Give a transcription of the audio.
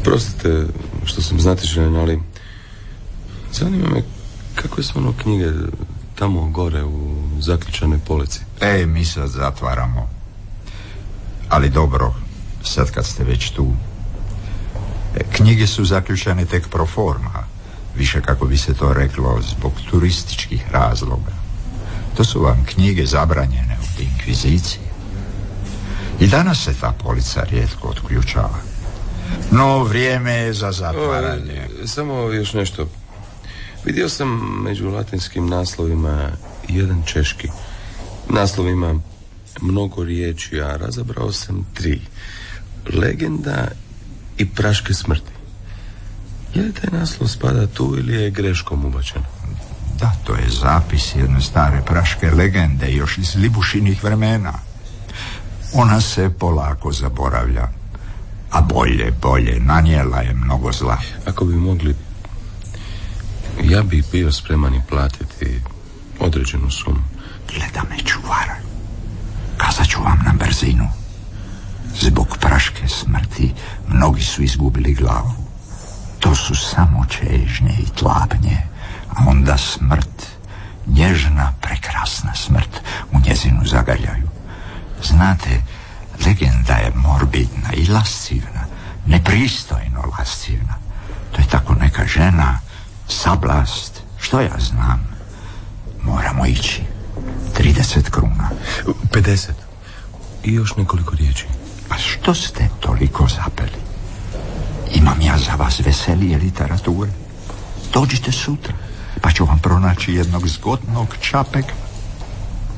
Oprostite što sam znatiželjan, ali zanima me kako su ono knjige tamo gore u zaključanoj polici. Mi sad zatvaramo. Ali dobro, sad kad ste već tu. Knjige su zaključane tek pro forma, više kako bi se to reklo zbog turističkih razloga. To su vam knjige zabranjene u inkviziciji. I danas se ta polica rijetko otključava. No, vrijeme je za zatvaranje. Samo još nešto. Vidio sam među latinskim naslovima jedan češki. Naslov ima mnogo riječi, a razabrao sam 3. Legenda i praške smrti. Je li taj naslov spada tu ili je greškom ubačen? Da, to je zapis jedne stare praške legende još iz Libušinih vremena. Ona se polako zaboravlja. A bolje, nanijela je mnogo zla. Ako bi mogli, ja bih bio spreman i platiti određenu sumu. Gleda me čuvar. Kazat ću vam na brzinu. Zbog praške smrti mnogi su izgubili glavu. To su samo čežnje i tlapnje, a onda smrt, nježna, prekrasna smrt, u njezinu zagrljaju. Znate, legenda je morbidna i lascivna, nepristojno lascivna. To je tako neka žena, sablast, što ja znam. Moramo ići. 30 kruna. 50. I još nekoliko riječi. Pa što ste toliko zapeli? Imam ja za vas veselije literature. Dođite sutra, pa ću vam pronaći jednog zgodnog čapeka.